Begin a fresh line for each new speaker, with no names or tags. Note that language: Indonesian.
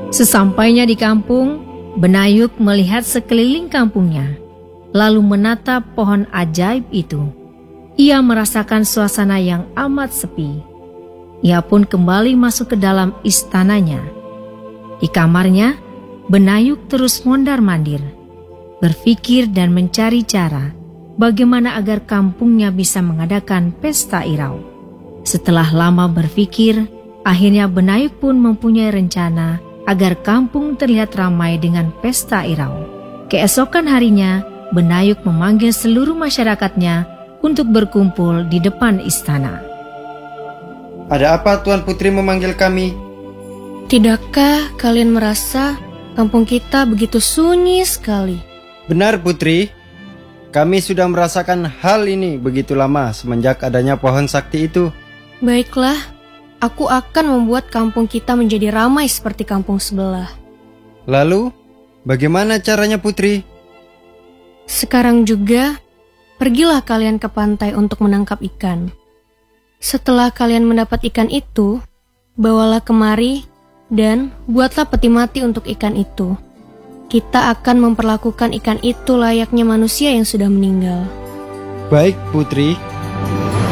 Sesampainya di kampung, Benayuk melihat sekeliling kampungnya, lalu menatap pohon ajaib itu. Ia merasakan suasana yang amat sepi. Ia pun kembali masuk ke dalam istananya. Di kamarnya, Benayuk terus mondar-mandir, berpikir dan mencari cara bagaimana agar kampungnya bisa mengadakan pesta Irau. Setelah lama berpikir, akhirnya Benayuk pun mempunyai rencana agar kampung terlihat ramai dengan pesta Irau. Keesokan harinya, Benayuk memanggil seluruh masyarakatnya untuk berkumpul di depan istana.
Ada apa Tuan Putri memanggil kami?
Tidakkah kalian merasa kampung kita begitu sunyi sekali?
Benar Putri, kami sudah merasakan hal ini begitu lama semenjak adanya pohon sakti itu.
Baiklah, aku akan membuat kampung kita menjadi ramai seperti kampung sebelah.
Lalu, bagaimana caranya Putri?
Sekarang juga, pergilah kalian ke pantai untuk menangkap ikan. Setelah kalian mendapat ikan itu, bawalah kemari dan buatlah peti mati untuk ikan itu. Kita akan memperlakukan ikan itu layaknya manusia yang sudah meninggal.
Baik Putri.